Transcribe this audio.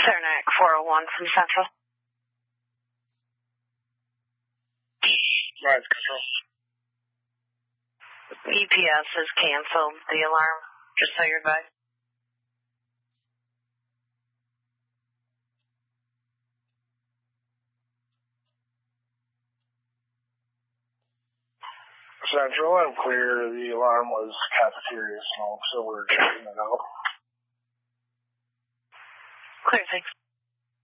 Saranac 401 from Central. Right, Central. EPS has canceled the alarm, just so you're advised. Central, I'm clear. The alarm was cafeteria smoke, so we're checking it out. Clear, thanks.